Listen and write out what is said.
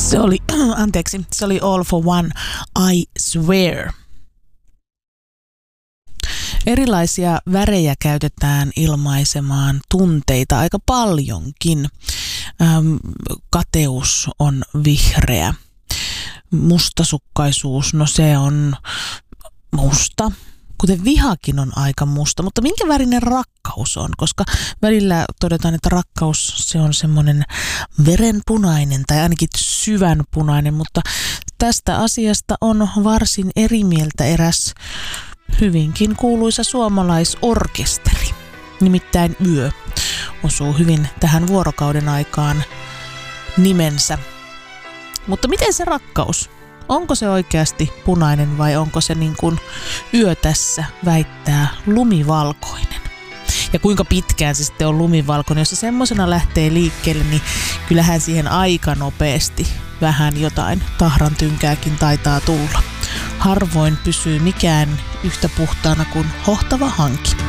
Se oli All for One, I Swear. Erilaisia värejä käytetään ilmaisemaan tunteita aika paljonkin. Kateus on vihreä. Mustasukkaisuus, no se on musta. Kuten vihakin on aika musta, mutta minkä värinen rakkaus on? Koska välillä todetaan, että rakkaus se on semmoinen verenpunainen tai ainakin syvänpunainen, mutta tästä asiasta on varsin eri mieltä eräs hyvinkin kuuluisa suomalaisorkesteri. Nimittäin Yö osuu hyvin tähän vuorokauden aikaan nimensä. Mutta miten se rakkaus? Onko se oikeasti punainen vai onko se niin kuin Yö tässä väittää lumivalkoinen? Ja kuinka pitkään se sitten on lumivalkoinen? Jos se semmosena lähtee liikkeelle, niin kyllähän siihen aika nopeasti vähän jotain tahrantynkääkin taitaa tulla. Harvoin pysyy mikään yhtä puhtaana kuin hohtava hanki.